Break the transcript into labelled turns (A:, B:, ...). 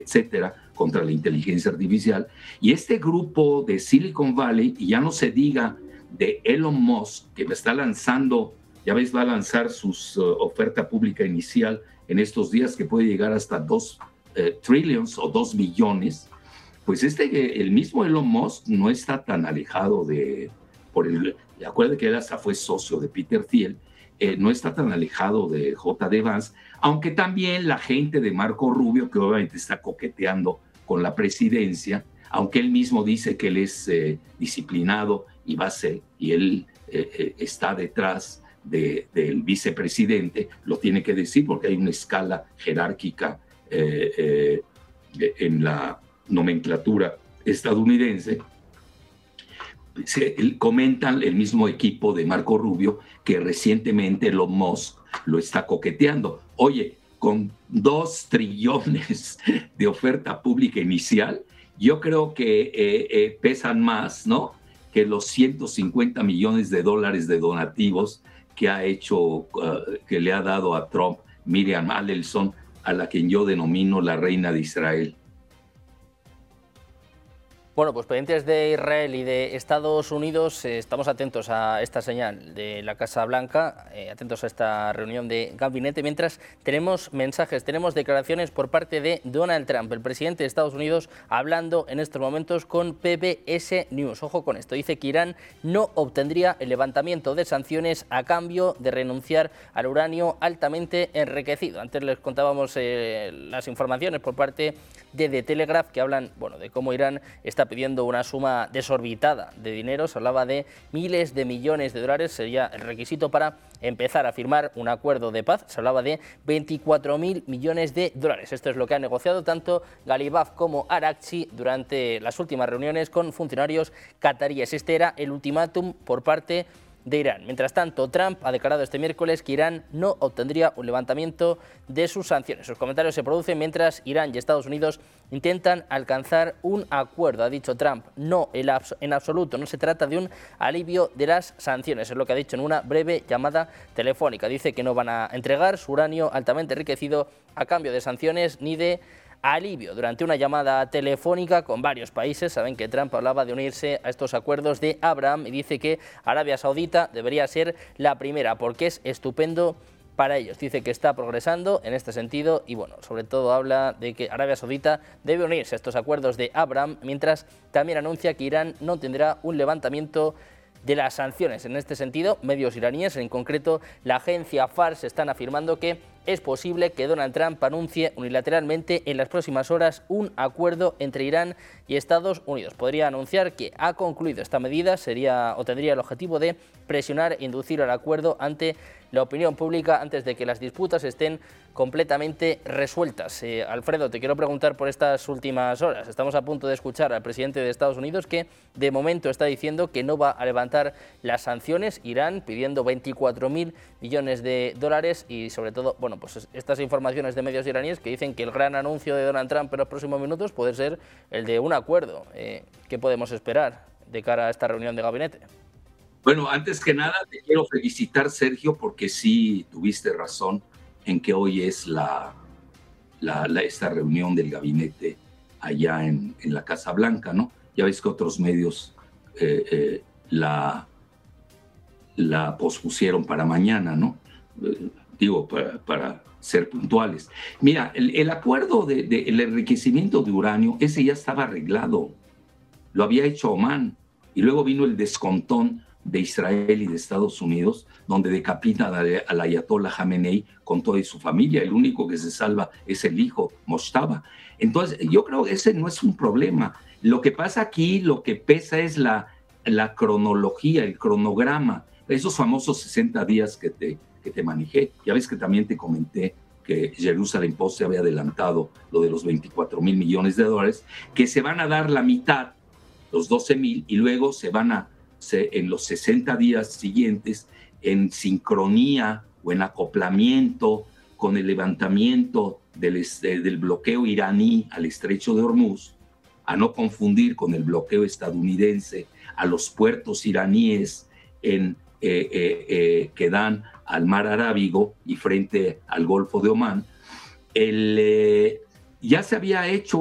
A: etcétera, contra la inteligencia artificial. Y este grupo de Silicon Valley, y ya no se diga de Elon Musk, que me está lanzando, ya ves, va a lanzar su oferta pública inicial en estos días, que puede llegar hasta 2 trillions o 2 billones, pues el mismo Elon Musk no está tan alejado acuérdate que él hasta fue socio de Peter Thiel, no está tan alejado de J.D. Vance, aunque también la gente de Marco Rubio, que obviamente está coqueteando con la presidencia, aunque él mismo dice que él es disciplinado y él está detrás del vicepresidente, lo tiene que decir porque hay una escala jerárquica en la nomenclatura estadounidense. Comentan el mismo equipo de Marco Rubio que recientemente Elon Musk lo está coqueteando. Oye, con 2 trillones de oferta pública inicial, yo creo que pesan más, ¿no?, que los 150 millones de dólares de donativos que le ha dado a Trump Miriam Adelson, a la quien yo denomino la reina de Israel.
B: Bueno, pues pendientes de Israel y de Estados Unidos, estamos atentos a esta señal de la Casa Blanca, atentos a esta reunión de gabinete, mientras tenemos mensajes, tenemos declaraciones por parte de Donald Trump, el presidente de Estados Unidos, hablando en estos momentos con PBS News. Ojo con esto, dice que Irán no obtendría el levantamiento de sanciones a cambio de renunciar al uranio altamente enriquecido. Antes les contábamos las informaciones por parte de The Telegraph, que hablan, bueno, de cómo Irán está pidiendo una suma desorbitada de dinero. Se hablaba de miles de millones de dólares, sería el requisito para empezar a firmar un acuerdo de paz. Se hablaba de 24.000 millones de dólares. Esto es lo que han negociado tanto Ghalibaf como Araghchi durante las últimas reuniones con funcionarios cataríes. Este era el ultimátum por parte de Irán. Mientras tanto, Trump ha declarado este miércoles que Irán no obtendría un levantamiento de sus sanciones. Sus comentarios se producen mientras Irán y Estados Unidos intentan alcanzar un acuerdo. Ha dicho Trump, no, en absoluto, no se trata de un alivio de las sanciones, es lo que ha dicho en una breve llamada telefónica. Dice que no van a entregar su uranio altamente enriquecido a cambio de sanciones ni de alivio. Durante una llamada telefónica con varios países, saben que Trump hablaba de unirse a estos acuerdos de Abraham y dice que Arabia Saudita debería ser la primera porque es estupendo para ellos. Dice que está progresando en este sentido y, bueno, sobre todo habla de que Arabia Saudita debe unirse a estos acuerdos de Abraham, mientras también anuncia que Irán no tendrá un levantamiento de las sanciones. En este sentido, medios iraníes, en concreto la agencia Fars, están afirmando que es posible que Donald Trump anuncie unilateralmente en las próximas horas un acuerdo entre Irán y Estados Unidos. Podría anunciar que ha concluido esta medida, tendría el objetivo de presionar e inducir al acuerdo ante la opinión pública antes de que las disputas estén completamente resueltas. Alfredo, te quiero preguntar por estas últimas horas. Estamos a punto de escuchar al presidente de Estados Unidos que de momento está diciendo que no va a levantar las sanciones. Irán pidiendo 24.000 millones de dólares y, sobre todo, bueno, pues estas informaciones de medios iraníes que dicen que el gran anuncio de Donald Trump en los próximos minutos puede ser el de un acuerdo. ¿Qué podemos esperar de cara a esta reunión de gabinete?
A: Bueno, antes que nada te quiero felicitar, Sergio, porque sí tuviste razón en que hoy es esta reunión del gabinete allá en la Casa Blanca, ¿no? Ya ves que otros medios la pospusieron para mañana, ¿no? Digo, para ser puntuales. Mira, el acuerdo del enriquecimiento de uranio, ese ya estaba arreglado. Lo había hecho Omán. Y luego vino el descontón de Israel y de Estados Unidos, donde decapitan al ayatollah Jamenei con toda su familia. El único que se salva es el hijo, Moshtaba. Entonces, yo creo que ese no es un problema. Lo que pasa aquí, lo que pesa es la cronología, el cronograma, esos famosos 60 días que te manejé. Ya ves que también te comenté que Jerusalem Post se había adelantado lo de los 24.000 millones de dólares, que se van a dar la mitad, los 12.000, y luego en los 60 días siguientes, en sincronía o en acoplamiento con el levantamiento del bloqueo iraní al estrecho de Hormuz, a no confundir con el bloqueo estadounidense a los puertos iraníes que dan al mar Arábigo y frente al Golfo de Omán, ya se había hecho